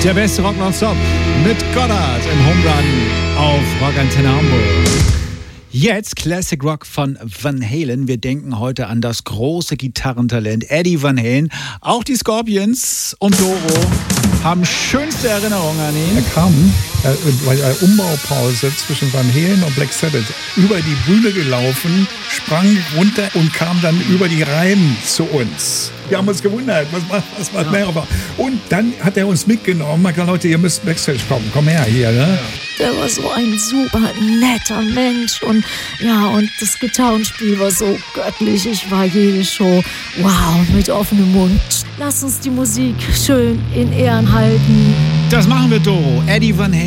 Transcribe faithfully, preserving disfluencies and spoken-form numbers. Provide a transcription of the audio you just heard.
Der beste Rock nonstop mit Goddard im Home Run auf Rock Antenne Hamburg. Jetzt Classic Rock von Van Halen. Wir denken heute an das große Gitarrentalent Eddie Van Halen. Auch die Scorpions und Doro haben schönste Erinnerungen an ihn. Er kam äh, bei der Umbaupause zwischen Van Halen und Black Sabbath über die Bühne gelaufen, sprang runter und kam dann über die Reihen zu uns. Wir haben uns gewundert, was macht, was macht ja. der? Und dann hat er uns mitgenommen, hat gesagt, Leute, ihr müsst Backstage kommen, komm her hier. Ne? Der war so ein super netter Mensch und ja, und das Gitarrenspiel war so göttlich. Ich war jede Show, wow, mit offenem Mund. Lass uns die Musik schön in Ehren halten. Das machen wir, Doro. Eddie Van Halen.